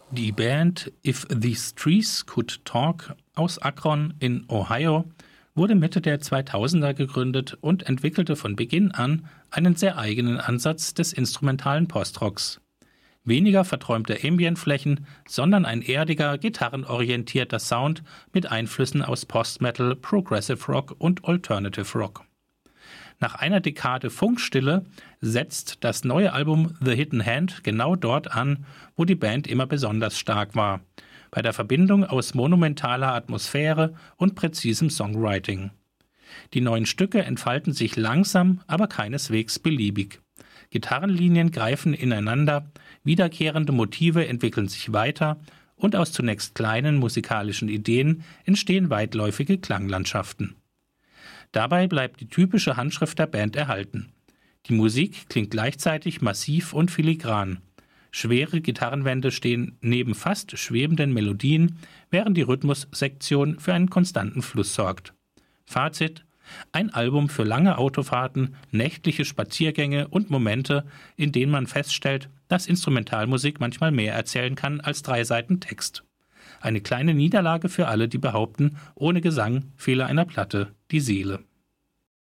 Die Band If These Trees Could Talk aus Akron in Ohio wurde Mitte der 2000er gegründet und entwickelte von Beginn an einen sehr eigenen Ansatz des instrumentalen Postrocks. Weniger verträumte Ambientflächen, sondern ein erdiger, gitarrenorientierter Sound mit Einflüssen aus Post-Metal, Progressive Rock und Alternative Rock. Nach einer Dekade Funkstille setzt das neue Album The Hidden Hand genau dort an, wo die Band immer besonders stark war, bei der Verbindung aus monumentaler Atmosphäre und präzisem Songwriting. Die neuen Stücke entfalten sich langsam, aber keineswegs beliebig. Gitarrenlinien greifen ineinander, wiederkehrende Motive entwickeln sich weiter und aus zunächst kleinen musikalischen Ideen entstehen weitläufige Klanglandschaften. Dabei bleibt die typische Handschrift der Band erhalten. Die Musik klingt gleichzeitig massiv und filigran. Schwere Gitarrenwände stehen neben fast schwebenden Melodien, während die Rhythmussektion für einen konstanten Fluss sorgt. Fazit: Ein Album für lange Autofahrten, nächtliche Spaziergänge und Momente, in denen man feststellt, dass Instrumentalmusik manchmal mehr erzählen kann als 3 Seiten Text. Eine kleine Niederlage für alle, die behaupten, ohne Gesang fehle einer Platte die Seele.